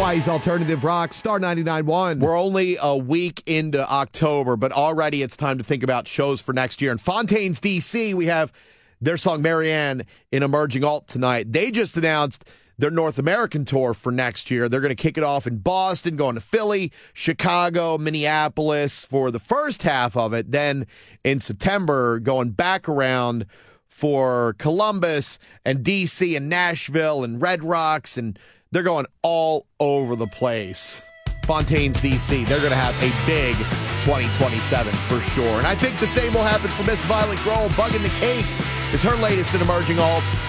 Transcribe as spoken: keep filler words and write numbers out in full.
Hawaii's Alternative Rock, Star ninety-nine point one. We're only a week into October, but already it's time to think about shows for next year. In Fontaines, D C, we have their song Marianne in Emerging Alt tonight. They just announced their North American tour for next year. They're going to kick it off in Boston, going to Philly, Chicago, Minneapolis for the first half of it. Then in September, going back around for Columbus and D C and Nashville and Red Rocks, and they're going all over the place. Fontaines, D C, they're going to have a big twenty twenty-seven for sure. And I think the same will happen for Miss Violet Grohl. Bugging the Cake is her latest in Emerging Alt.